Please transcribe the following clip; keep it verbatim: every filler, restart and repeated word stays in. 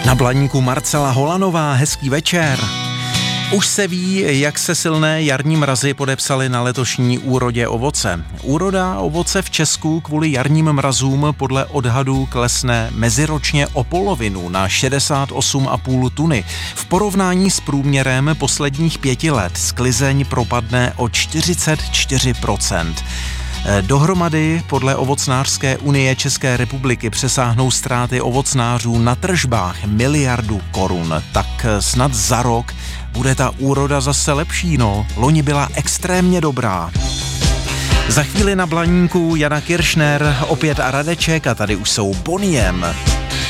Na Blaníku Marcela Holanová, hezký večer. Už se ví, jak se silné jarní mrazy podepsaly na letošní úrodě ovoce. Úroda ovoce v Česku kvůli jarním mrazům podle odhadů klesne meziročně o polovinu na šedesát osm celá pět tuny. V porovnání s průměrem posledních pěti let sklizeň propadne o čtyřicet čtyři procent. Dohromady podle Ovocnářské unie České republiky přesáhnou ztráty ovocnářů na tržbách miliardu korun. Tak snad za rok bude ta úroda zase lepší, no. Loni byla extrémně dobrá. Za chvíli na Blaníku Jana Kiršner, opět a Radeček a tady už jsou Boniem.